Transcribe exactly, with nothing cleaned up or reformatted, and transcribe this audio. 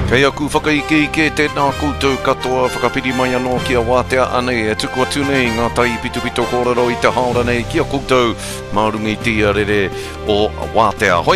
Kei aku whakaike ke tēnā koutou katoa whakapiri mai anō kia wātea anei e tuku atu nei ngā tai pitu pito kōrero I te haora nei kia koutou maurungi tia rere o wātea. Hoi